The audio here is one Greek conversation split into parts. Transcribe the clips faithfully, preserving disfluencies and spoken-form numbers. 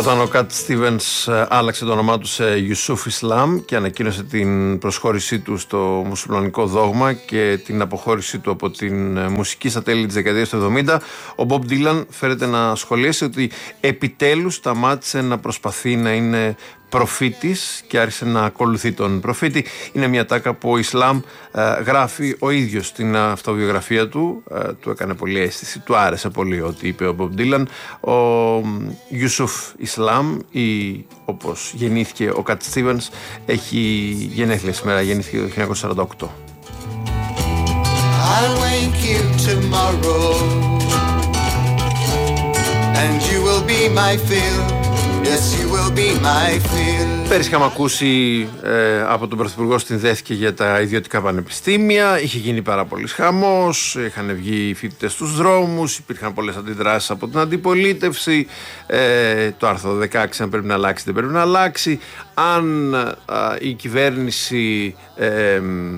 Όταν ο Κατ Στίβενς άλλαξε το όνομά του σε Ιουσούφ Ισλάμ και ανακοίνωσε την προσχώρησή του στο μουσουλμανικό δόγμα και την αποχώρησή του από την μουσική στα τέλη της δεκαετίας του εβδομήντα, ο Μπομπ Ντίλαν φέρεται να σχολιάσει ότι επιτέλους σταμάτησε να προσπαθεί να είναι προφήτης και άρχισε να ακολουθεί τον προφήτη. Είναι μια τάκα που ο Ισλάμ ε, γράφει ο ίδιος στην αυτοβιογραφία του. Ε, του έκανε πολύ αίσθηση, του άρεσε πολύ ό,τι είπε ο Μπομπ Ντίλαν. Ο Ιουσούφ Ισλάμ, ή όπως γεννήθηκε ο Κατ Στίβενς, έχει γενέθλια σήμερα, γεννήθηκε το χίλια εννιακόσια σαράντα οκτώ. I'll wake you tomorrow and you will be my fill. Yes, you will be my fill. Πέρυσι είχαμε ακούσει ε, από τον Πρωθυπουργό συνδέθηκε για τα ιδιωτικά πανεπιστήμια. Είχε γίνει πάρα πολύς χαμός. Είχαν βγει οι φοιτητές στους δρόμους. Υπήρχαν πολλές αντιδράσεις από την αντιπολίτευση. Ε, το άρθρο δεκαέξι, αν πρέπει να αλλάξει, δεν πρέπει να αλλάξει. Αν α, η κυβέρνηση ε,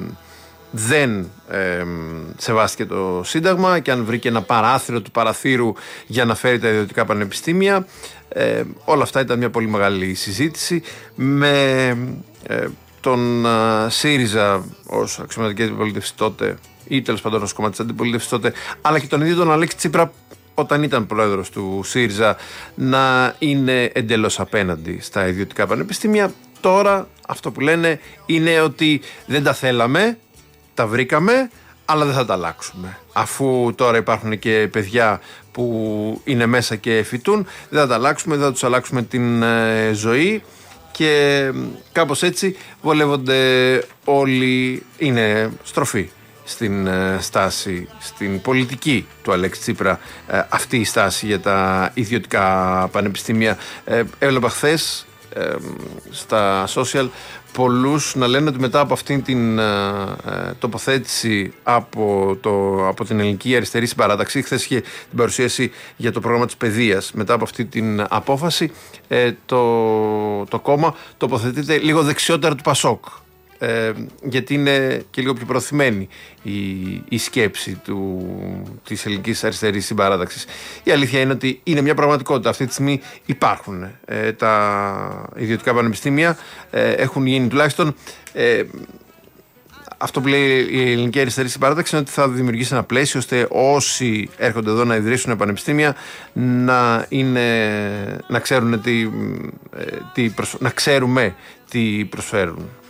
δεν ε, σεβάστηκε το Σύνταγμα και αν βρήκε ένα παράθυρο του παραθύρου για να φέρει τα ιδιωτικά πανεπιστήμια. Ε, όλα αυτά ήταν μια πολύ μεγάλη συζήτηση με ε, τον α, ΣΥΡΙΖΑ ως αξιωματική αντιπολίτευση τότε, ή τέλος πάντων ως κομμάτι της αντιπολίτευσης τότε, αλλά και τον ίδιο τον Αλέξη Τσίπρα όταν ήταν πρόεδρος του ΣΥΡΙΖΑ, να είναι εντελώς απέναντι στα ιδιωτικά πανεπιστήμια. Τώρα αυτό που λένε είναι ότι δεν τα θέλαμε, τα βρήκαμε, αλλά δεν θα τα αλλάξουμε. Αφού τώρα υπάρχουν και παιδιά που είναι μέσα και φοιτούν, δεν θα τα αλλάξουμε, δεν θα τους αλλάξουμε την ε, ζωή και κάπως έτσι βολεύονται όλοι, είναι στροφή στην ε, στάση, στην πολιτική του Αλέξη Τσίπρα, ε, αυτή η στάση για τα ιδιωτικά πανεπιστήμια. Ε, έβλεπα χθες ε, στα social πολλούς να λένε ότι μετά από αυτήν την ε, τοποθέτηση από, το, από την Ελληνική Αριστερή Συμπαράταξη, χθες είχε την παρουσίαση για το πρόγραμμα της παιδείας, μετά από αυτή την απόφαση ε, το, το κόμμα τοποθετείται λίγο δεξιότερα του Πασόκ. Ε, γιατί είναι και λίγο πιο προωθημένη η, η σκέψη του, της Ελληνικής Αριστερής Συμπαράταξης. Η αλήθεια είναι ότι είναι μια πραγματικότητα. Αυτή τη στιγμή υπάρχουν ε, τα ιδιωτικά πανεπιστήμια, ε, έχουν γίνει τουλάχιστον ε, αυτό που λέει η Ελληνική Αριστερή Συμπαράταξη είναι ότι θα δημιουργήσει ένα πλαίσιο ώστε όσοι έρχονται εδώ να ιδρύσουν πανεπιστήμια να, είναι, να, ξέρουν τι, τι προσφ... να ξέρουμε τι προσφέρουν.